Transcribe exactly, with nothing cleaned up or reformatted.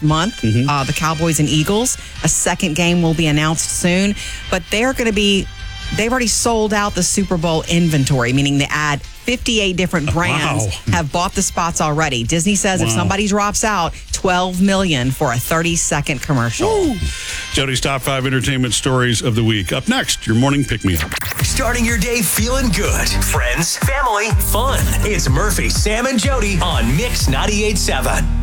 month, mm-hmm. uh, the Cowboys and Eagles. A second game will be announced soon, but they're going to be, they've already sold out the Super Bowl inventory, meaning they add fifty-eight different brands wow. have bought the spots already. Disney says wow. if somebody drops out, twelve million dollars for a thirty-second commercial. Woo. Jody's top five entertainment stories of the week. Up next, your morning pick-me-up. Starting your day feeling good. Friends, family, fun. It's Murphy, Sam, and Jody on Mix ninety-eight point seven.